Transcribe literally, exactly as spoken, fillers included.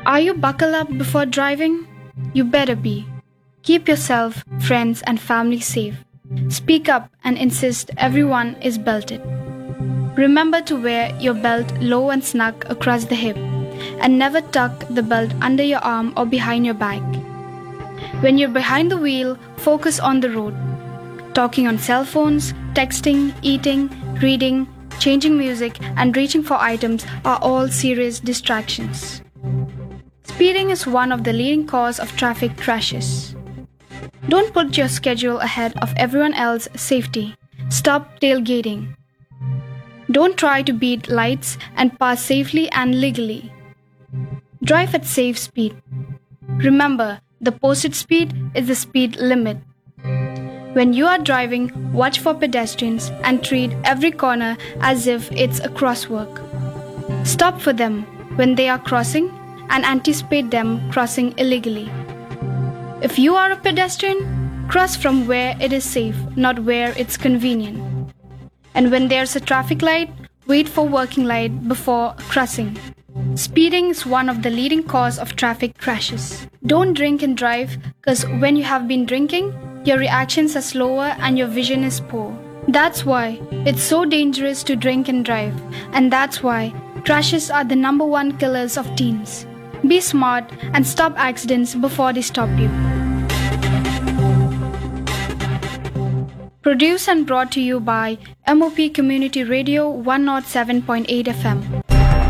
Are you buckled up before driving? You better be. Keep yourself, friends, and family safe. Speak up and insist everyone is belted. Remember to wear your belt low and snug across the hip, and never tuck the belt under your arm or behind your back. When you're behind the wheel, focus on the road. Talking on cell phones, texting, eating, reading, changing music, and reaching for items are all serious distractions. Speeding is one of the leading causes of traffic crashes. Don't put your schedule ahead of everyone else's safety. Stop tailgating. Don't try to beat lights and pass safely and legally. Drive at safe speed. Remember, the posted speed is the speed limit. When you are driving, watch for pedestrians and treat every corner as if it's a crosswalk. Stop for them when they are crossing and anticipate them crossing illegally. If you are a pedestrian, cross from where it is safe, not where it's convenient. And when there's a traffic light, wait for working light before crossing. Speeding is one of the leading causes of traffic crashes. Don't drink and drive, because when you have been drinking, your reactions are slower and your vision is poor. That's why it's so dangerous to drink and drive, and that's why crashes are the number one killers of teens. Be smart and stop accidents before they stop you. Produced and brought to you by M O P Community Radio one oh seven point eight F M.